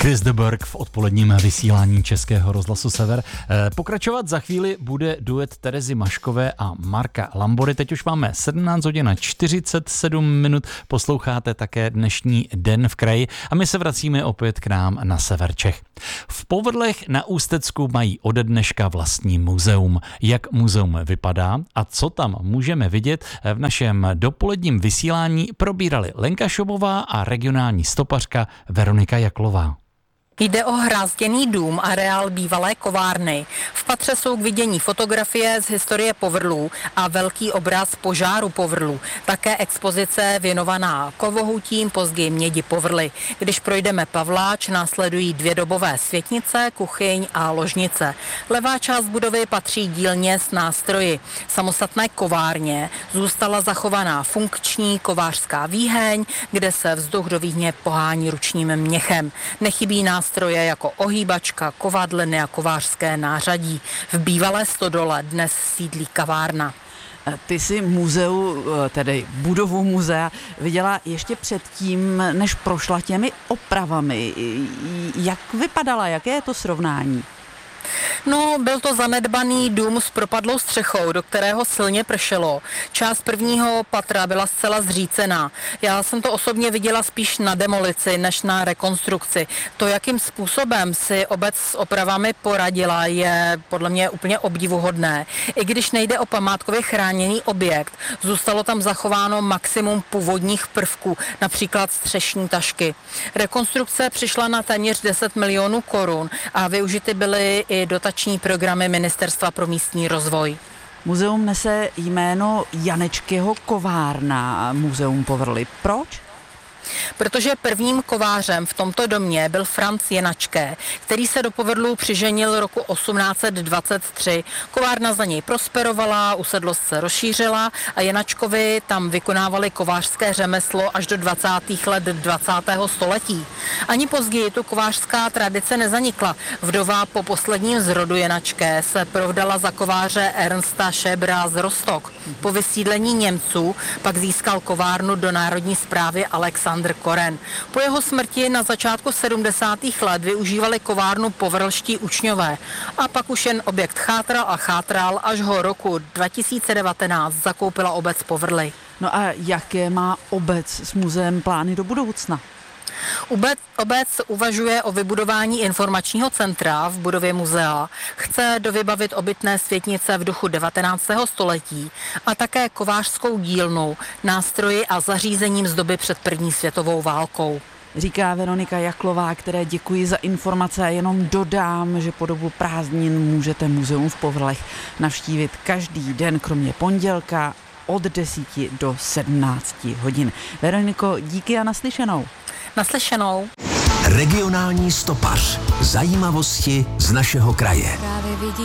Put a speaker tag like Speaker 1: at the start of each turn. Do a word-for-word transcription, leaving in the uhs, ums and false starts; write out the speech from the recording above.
Speaker 1: Chris de Burgh v odpoledním vysílání Českého rozhlasu Sever. Pokračovat za chvíli bude duet Terezy Maškové a Marka Lambory. Teď už máme sedmnáct hodin a čtyřicet sedm minut. Posloucháte také dnešní Den v kraji a my se vracíme opět k nám na sever Čech. V Povrdlech na Ústecku mají ode dneška vlastní muzeum. Jak muzeum vypadá a co tam můžeme vidět, v našem dopoledním vysílání probírali Lenka Šobová a regionální stopařka Veronika Jaklová.
Speaker 2: Jde o hrázděný dům, areál bývalé kovárny. V patře jsou k vidění fotografie z historie Povrdlů a velký obraz požáru Povrdlů. Také expozice věnovaná kovohutím, později mědi Povrdly. Když projdeme Pavláč, následují dvě dobové světnice, kuchyň a ložnice. Levá část budovy patří dílně s nástroji. Samostatné kovárně zůstala zachovaná funkční kovářská výheň, kde se vzduch do výhně pohání ručním měchem. Nechybí nás nástroje jako ohýbačka, kovadliny a kovářské nářadí. V bývalé stodole dnes sídlí kavárna.
Speaker 3: Ty jsi muzeu, tedy budovu muzea, viděla ještě předtím, než prošla těmi opravami. Jak vypadala, jaké je to srovnání?
Speaker 2: No, byl to zanedbaný dům s propadlou střechou, do kterého silně pršelo. Část prvního patra byla zcela zřícená. Já jsem to osobně viděla spíš na demolici, než na rekonstrukci. To, jakým způsobem si obec s opravami poradila, je podle mě úplně obdivuhodné. I když nejde o památkově chráněný objekt, zůstalo tam zachováno maximum původních prvků, například střešní tašky. Rekonstrukce přišla na téměř deset milionů korun a využity byly i dotační programy Ministerstva pro místní rozvoj.
Speaker 3: Muzeum nese jméno Janečkyho kovárna, muzeum Povrdly. Proč?
Speaker 2: Protože prvním kovářem v tomto domě byl Franc Jenačké, který se do Povrdlů přiženil roku osmnáct set dvacet tři. Kovárna za něj prosperovala, usedlost se rozšířila a Jenačkovi tam vykonávali kovářské řemeslo až do dvacátých let dvacátého století. Ani později tu kovářská tradice nezanikla. Vdova po posledním zrodu Jenačké se provdala za kováře Ernsta Schäbera z Rostock. Po vysídlení Němců pak získal kovárnu do národní správy Alexandr Koren. Po jeho smrti na začátku sedmdesátých let využívali kovárnu povrdlští učňové a pak už jen objekt chátral a chátral, až ho roku dva tisíce devatenáct zakoupila obec Povrdly.
Speaker 3: No a jaké má obec s muzeem plány do budoucna?
Speaker 2: Obec, obec uvažuje o vybudování informačního centra v budově muzea, chce dovybavit obytné světnice v duchu devatenáctého století a také kovářskou dílnu, nástroji a zařízením z doby před první světovou válkou.
Speaker 3: Říká Veronika Jaklová, které děkuji za informace a jenom dodám, že po dobu prázdnin můžete muzeum v Povrdlech navštívit každý den, kromě pondělka od deseti do sedmnácti hodin. Veroniko, díky a naslyšenou.
Speaker 2: Naslyšenou.
Speaker 4: Regionální stopař. Zajímavosti z našeho kraje.